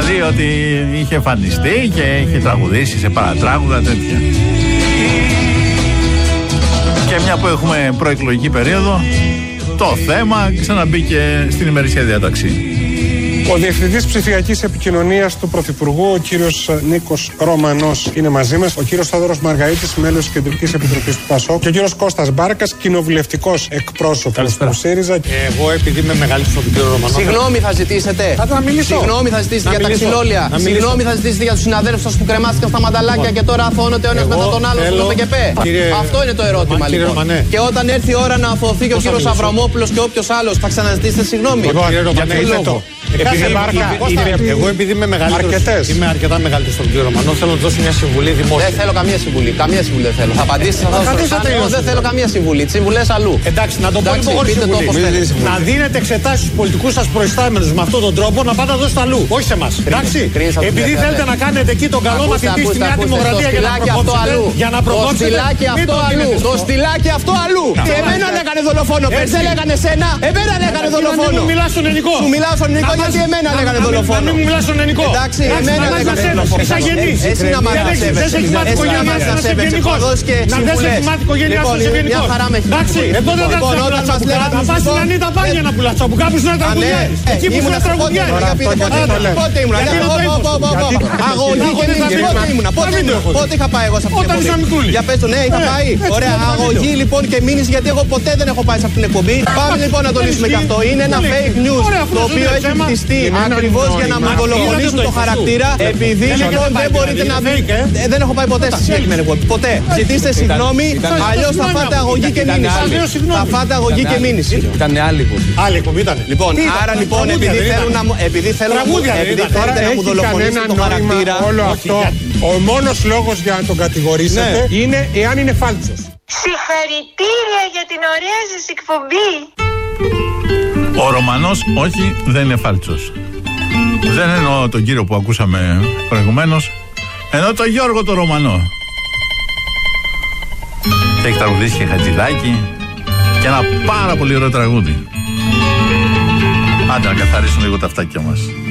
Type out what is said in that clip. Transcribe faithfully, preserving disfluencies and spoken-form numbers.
ζει ότι είχε εμφανιστεί και είχε τραγουδήσει σε παρατράγουδα τέτοια. Και μια που έχουμε προεκλογική περίοδο, το θέμα ξαναμπήκε στην ημερήσια διάταξη. Ο Διευθυντής Ψηφιακής Επικοινωνίας του Πρωθυπουργού, ο κύριος Νίκος Ρωμανός, είναι μαζί μας. Ο κύριος Θόδωρος Μαργαρίτης, μέλος της Κεντρικής Επιτροπής του ΠΑΣΟΚ. Και ο κύριος Κώστας Μπάρκας, κοινοβουλευτικός εκπρόσωπος του ΣΥΡΙΖΑ. Εγώ, επειδή είμαι μεγαλύτερος από τον κύριο Ρωμανό. Συγγνώμη θα ζητήσετε. Θα να μιλήσω. Συγγνώμη θα ζητήσετε για τα ξυλόλια. Συγγνώμη θα ζητήσετε για τους συναδέλφους σας που κρεμάστηκαν στα μανταλάκια και τώρα αθωώνονται ο ένας μετά τον άλλο στο ΛΟΠΕΚΕΠΕ. Αυτό είναι το ερώτημα λοιπόν. Και όταν έρθει η ώρα να αθωωωθεί και ο κύριος Αβραμόπουλος και όποιος άλλος, θα ξαναζητήσετε συγγνώμη. Εγώ επειδή είμαι μεγαλύτερος, είμαι αρκετά μεγαλύτερος από τον κύριο Ρωμανό, θέλω να δώσω μια συμβουλή δημόσια. Δεν θέλω καμία συμβουλή. Καμία συμβουλή δεν θέλω. Θα απαντήσετε, θα δώσω. Δεν θέλω καμία συμβουλή. Τι συμβουλές αλλού. Εντάξει, να το πω λοιπόν χωρίς συμβουλή. Να δίνετε εξετάσεις στους πολιτικούς σας προϊστάμενους με αυτόν τον τρόπο, να πάτε να δώσετε αλλού. Όχι σε εμάς. Εντάξει. Επειδή θέλετε να κάνετε εκεί τον καλό μαθητή στη Νέα Δημοκρατία για να προκόψετε. Το στυλάκι αυτό αλλού. Εμένα έκανε δολοφόνο. Δεν έκανε σένα. Εμένα έκανε δολοφόνο. Μου μιλάς στον ελληνικό. Σου μιλάω στον ελληνικό γιατί εμένα έκανε δολοφόνο. Να μην μου μιλάς στον ελληνικό. Εντάξει, εμένα έκανε δολοφόνο. Είσαι αγενής. Εσύ να μ' ανασέβεσαι. Δεν σε έχει μάθει η οικογένειά σου να είσαι ευγενικός. Να δεν σε έχει μάθει η οικογένειά σου να είσαι ευγενικός. Εντάξει, εδώ δεν θα πουλάς τσαμπουκά. Θα πας στην Ανίτα Πάγια να πουλάς τσαμπουκά που σου να τραγουδιάρεις. Εκεί που σου να τραγουδιάρεις. Πότε ήμουν. Αγωγή και μήνυση. Πότε ήμουν. Πότε είχα πάει εγώ σε αυτήν την εκπομπή. Για πες το, ναι, είχα πάει. Ωραία, αγωγή λοιπόν και μήνυση γιατί εγώ ποτέ δεν έχω πάει σε αυτήν την εκπομπή. Πάμε λοιπόν να το λύσουμε και αυτό. Είναι ένα fake news το οποίο έχει χτιστεί ακριβώς για να μου δολοφονήσουν το χαρακτήρα. Επειδή λοιπόν δεν μπορείτε να βρείτε. Δεν έχω πάει ποτέ στη συγκεκριμένη εκπομπή. Ποτέ. Ζητήστε συγγνώμη, αλλιώς θα φάτε αγωγή και μήνυση. Θα φάτε αγωγή και μήνυση. Ήταν άλλη εκπομπή. Άλλη εκπομπή ήταν. Λοιπόν, άρα λοιπόν επειδή θέλουν να μου. Επειδή θέλουν να μου δολοφονήσουν το χαρακτήρα. Όλο αυτό. Ο μόνος λόγος για να τον κατηγορήσετε είναι εάν είναι φάλτσος. Συγχαρητήρια για την ωραία σας εκπομπή. Ο Ρωμανός όχι, δεν είναι φάλτσος. Δεν εννοώ τον κύριο που ακούσαμε προηγουμένως, εννοώ τον Γιώργο τον Ρωμανό. Και έχει τραγουδήσει και Χατζηδάκη και ένα πάρα πολύ ωραίο τραγούδι. Άντε να καθαρίσουμε λίγο τα αυτάκια μας.